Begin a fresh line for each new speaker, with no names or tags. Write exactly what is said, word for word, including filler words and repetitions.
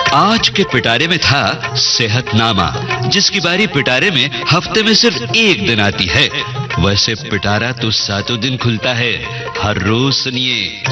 आज के पिटारे में था सेहतनामा, जिसकी बारी पिटारे में हफ्ते में सिर्फ एक दिन आती है। वैसे पिटारा तो सातों दिन खुलता है। हर रोज सुनिए।